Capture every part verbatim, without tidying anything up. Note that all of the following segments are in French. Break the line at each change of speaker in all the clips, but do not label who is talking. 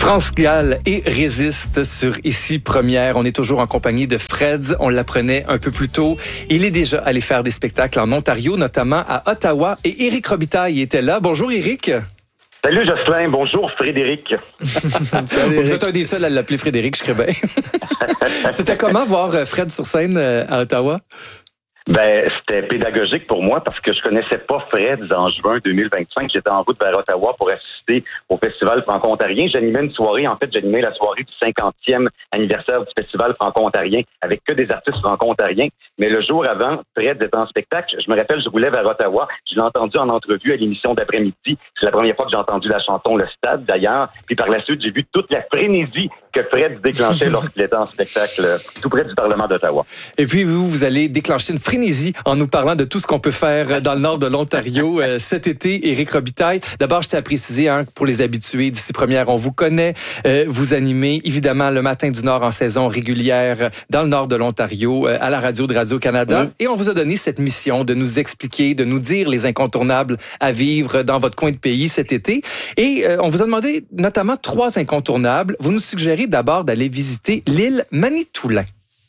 France Gall et Résiste sur Ici Première. On est toujours en compagnie de Freds. On l'apprenait un peu plus tôt. Il est déjà allé faire des spectacles en Ontario, notamment à Ottawa. Et Éric Robitaille était là. Bonjour Éric.
Salut Jocelyn, bonjour Frédéric.
Salut, vous êtes un des seuls à l'appeler Frédéric, je serais bien. C'était comment voir Fred sur scène à Ottawa?
Ben, c'était pédagogique pour moi parce que je connaissais pas Fred en juin deux mille vingt-cinq. J'étais en route vers Ottawa pour assister au Festival franco-ontarien. J'animais une soirée, en fait, j'animais la soirée du cinquantième anniversaire du Festival franco-ontarien avec que des artistes franco-ontariens. Mais le jour avant, Fred était en spectacle. Je me rappelle, je roulais vers Ottawa. Je l'ai entendu en entrevue à l'émission d'après-midi. C'est la première fois que j'ai entendu la chanson Le Stade, d'ailleurs. Puis par la suite, j'ai vu toute la frénésie que Fred déclenchait lorsqu'il était en spectacle tout près du Parlement d'Ottawa.
Et puis, vous, vous allez déclencher une frénésie en nous parlant de tout ce qu'on peut faire dans le nord de l'Ontario euh, cet été. Éric Robitaille, d'abord, je tiens à préciser, hein, pour les habitués d'Ici Première, on vous connaît. Euh, vous animez, évidemment, le Matin du Nord en saison régulière dans le nord de l'Ontario, euh, à la radio de Radio-Canada. Mmh. Et on vous a donné cette mission de nous expliquer, de nous dire les incontournables à vivre dans votre coin de pays cet été. Et euh, on vous a demandé notamment trois incontournables. Vous nous suggérez d'abord d'aller visiter l'île Manitoulin.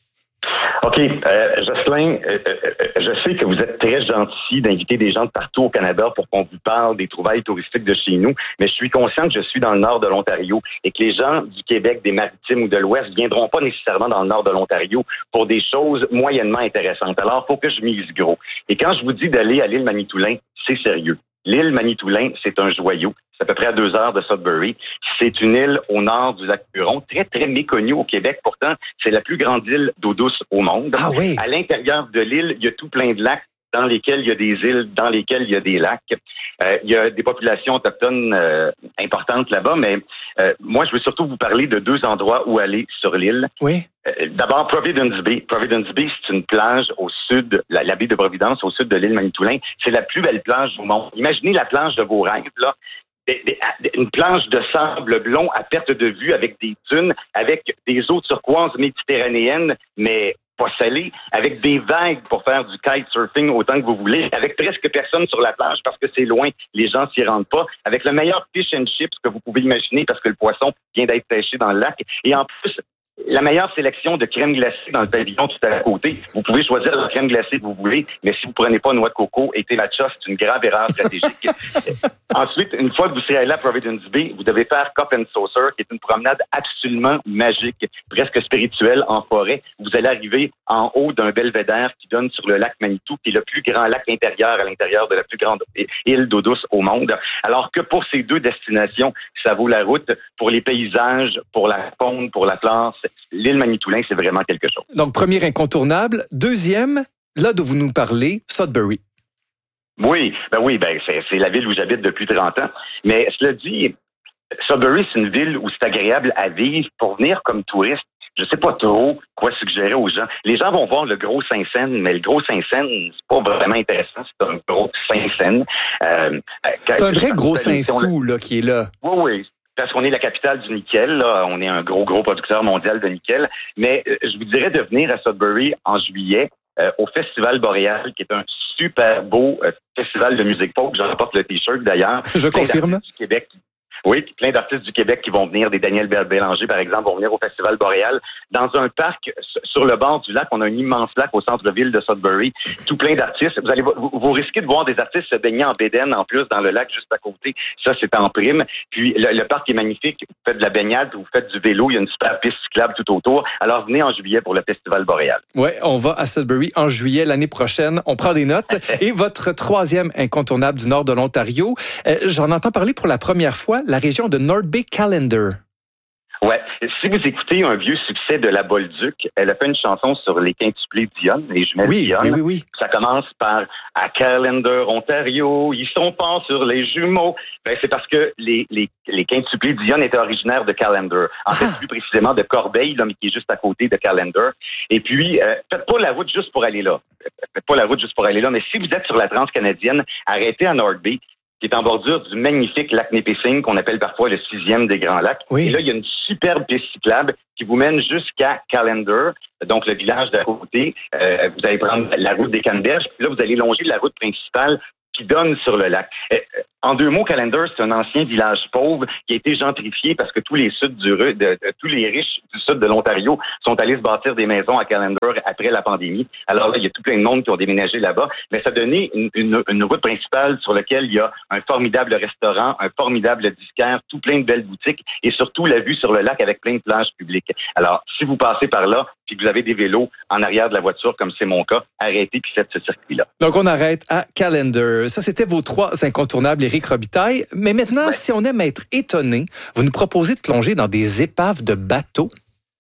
OK. Euh, Jocelyn, euh, euh, je sais que vous êtes très gentil d'inviter des gens de partout au Canada pour qu'on vous parle des trouvailles touristiques de chez nous, mais je suis conscient que je suis dans le nord de l'Ontario et que les gens du Québec, des Maritimes ou de l'Ouest viendront pas nécessairement dans le nord de l'Ontario pour des choses moyennement intéressantes. Alors, il faut que je mise gros. Et quand je vous dis d'aller à l'île Manitoulin, c'est sérieux. L'île Manitoulin, c'est un joyau. C'est à peu près à deux heures de Sudbury. C'est une île au nord du lac Huron, très, très méconnue au Québec. Pourtant, c'est la plus grande île d'eau douce au monde.
Ah oui?
À l'intérieur de l'île, il y a tout plein de lacs dans lesquels il y a des îles, dans lesquels il y a des lacs. Euh, il y a des populations autochtones euh, importantes là-bas, mais euh, moi, je veux surtout vous parler de deux endroits où aller sur l'île.
Oui.
Euh, d'abord, Providence Bay. Providence Bay, c'est une plage au sud, la, la baie de Providence, au sud de l'île Manitoulin. C'est la plus belle plage du monde. Imaginez la plage de vos rêves, là. Une planche de sable blond à perte de vue avec des dunes, avec des eaux turquoises méditerranéennes, mais pas salées, avec des vagues pour faire du kitesurfing autant que vous voulez, avec presque personne sur la plage parce que c'est loin, les gens s'y rendent pas, avec le meilleur fish and chips que vous pouvez imaginer parce que le poisson vient d'être pêché dans le lac, et en plus, la meilleure sélection de crème glacée dans le pavillon tout à côté. Vous pouvez choisir la crème glacée que vous voulez, mais si vous prenez pas noix de coco et thé matcha, c'est une grave erreur stratégique. Ensuite, une fois que vous serez allé à Providence Bay, vous devez faire Cup and Saucer, qui est une promenade absolument magique, presque spirituelle en forêt. Vous allez arriver en haut d'un belvédère qui donne sur le lac Manitou, qui est le plus grand lac intérieur à l'intérieur de la plus grande île d'eau douce au monde. Alors que pour ces deux destinations, ça vaut la route pour les paysages, pour la faune, pour la flore. L'île Manitoulin, c'est vraiment quelque chose.
Donc, premier incontournable. Deuxième, là de vous nous parler, Sudbury.
Oui, ben oui, ben c'est, c'est la ville où j'habite depuis trente ans. Mais cela dit, Sudbury, c'est une ville où c'est agréable à vivre pour venir comme touriste. Je sais pas trop quoi suggérer aux gens. Les gens vont voir le gros Saint-Saëns, mais le gros Saint-Saëns, c'est pas vraiment intéressant. C'est un gros Saint-Saëns. Euh,
c'est un vrai gros Saint-Sou, là, qui est là.
Oui, oui. Parce qu'on est la capitale du nickel, là. On est un gros, gros producteur mondial de nickel. Mais euh, je vous dirais de venir à Sudbury en juillet euh, au Festival Boréal, qui est un super beau euh, festival de musique folk. J'en porte le T-shirt d'ailleurs.
Je confirme.
Du Québec. Oui, puis plein d'artistes du Québec qui vont venir, des Daniel Bélanger, par exemple, vont venir au Festival Boréal. Dans un parc sur le bord du lac, on a un immense lac au centre-ville de Sudbury, tout plein d'artistes. Vous allez vous, vous risquez de voir des artistes se baigner en bédaine en plus dans le lac juste à côté. Ça, c'est en prime. Puis le, le parc est magnifique. Vous faites de la baignade, vous faites du vélo, il y a une super piste cyclable tout autour. Alors venez en juillet pour le Festival Boréal.
Ouais, on va à Sudbury en juillet l'année prochaine. On prend des notes. Et votre troisième incontournable du nord de l'Ontario, euh, j'en entends parler pour la première fois, la région de North Bay Callender.
Ouais. Si vous écoutez un vieux succès de la Bolduc, elle a fait une chanson sur les quintuplés Dionne, les jumelles
oui,
Dionne.
Oui, oui, oui.
Ça commence par « À Callender, Ontario, ils sont forts sur les jumeaux ». Ben, c'est parce que les, les, les quintuplés Dionne étaient originaires de Callender. En ah. fait, plus précisément de Corbeil, là, mais qui est juste à côté de Callender. Et puis, euh, faites pas la route juste pour aller là. Faites pas la route juste pour aller là, mais si vous êtes sur la Transcanadienne, arrêtez à North Bay, qui est en bordure du magnifique lac Nipissing, qu'on appelle parfois le sixième des Grands Lacs.
Oui.
Et là, il y a une superbe piste cyclable qui vous mène jusqu'à Callender, donc le village d'à côté. Euh, vous allez prendre la route des Canneberges, puis là, vous allez longer la route principale qui donne sur le lac. En deux mots, Callender, c'est un ancien village pauvre qui a été gentrifié parce que tous les sud du, de, de, tous les riches du sud de l'Ontario sont allés se bâtir des maisons à Callender après la pandémie. Alors là, il y a tout plein de monde qui ont déménagé là-bas, mais ça a donné une, une, une route principale sur laquelle il y a un formidable restaurant, un formidable disquaire, tout plein de belles boutiques et surtout la vue sur le lac avec plein de plages publiques. Alors, si vous passez par là puis que vous avez des vélos en arrière de la voiture, comme c'est mon cas, arrêtez puis faites ce circuit-là.
Donc, on arrête à Callender. Ça, c'était vos trois incontournables, Éric Robitaille. Mais maintenant, ouais. si on aime être étonné, vous nous proposez de plonger dans des épaves de bateaux.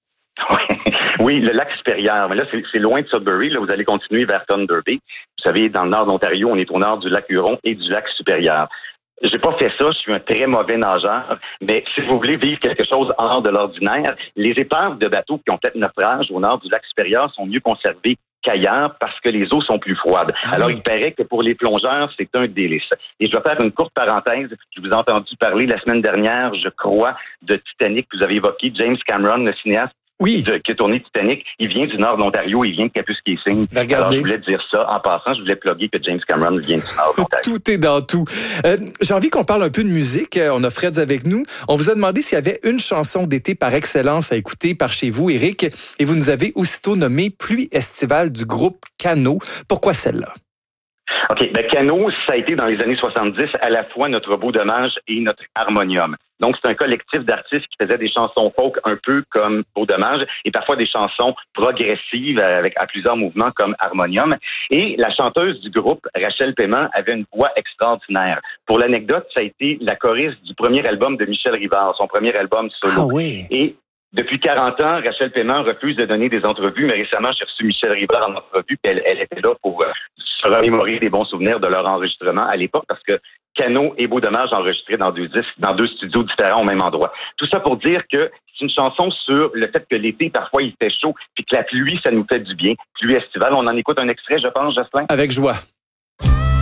Oui, le lac supérieur. Mais là, c'est, c'est loin de Sudbury. Là, vous allez continuer vers Thunder Bay. Vous savez, dans le nord de l'Ontario, on est au nord du lac Huron et du lac supérieur. J'ai pas fait ça, je suis un très mauvais nageur, mais si vous voulez vivre quelque chose hors de l'ordinaire, les épaves de bateaux qui ont peut-être naufrage au nord du lac supérieur sont mieux conservées qu'ailleurs parce que les eaux sont plus froides. Ah Alors, oui. il paraît que pour les plongeurs, c'est un délice. Et je vais faire une courte parenthèse. Je vous ai entendu parler la semaine dernière, je crois, de Titanic. Vous avez évoqué James Cameron, le cinéaste.
Oui.
De, qui a tourné Titanic. Il vient du nord de l'Ontario, il vient de Kapuskasing.
Regardez.
Alors, je voulais dire ça. En passant, je voulais plugger que James Cameron vient du nord de l'Ontario.
Tout est dans tout. Euh, j'ai envie qu'on parle un peu de musique. On a Fred avec nous. On vous a demandé s'il y avait une chanson d'été par excellence à écouter par chez vous, Éric. Et vous nous avez aussitôt nommé Pluie estivale du groupe Cano. Pourquoi celle-là?
OK. Ben, Cano, ça a été dans les années soixante-dix à la fois notre beau dommage et notre harmonium. Donc, c'est un collectif d'artistes qui faisaient des chansons folk un peu comme Beau Dommage et parfois des chansons progressives avec à plusieurs mouvements comme Harmonium. Et la chanteuse du groupe, Rachel Paiement, avait une voix extraordinaire. Pour l'anecdote, ça a été la choriste du premier album de Michel Rivard, son premier album solo.
Ah oui.
Et depuis quarante ans, Rachel Paiement refuse de donner des entrevues, mais récemment, j'ai reçu Michel Rivard en entrevue, puis elle, elle était là pour euh, se remémorer des bons souvenirs de leur enregistrement à l'époque, parce que Cano et Beau Dommage enregistrés dans deux disques, dans deux studios différents au même endroit. Tout ça pour dire que c'est une chanson sur le fait que l'été, parfois, il fait chaud, puis que la pluie, ça nous fait du bien. Pluie estivale, on en écoute un extrait, je pense, Jocelyn?
Avec joie.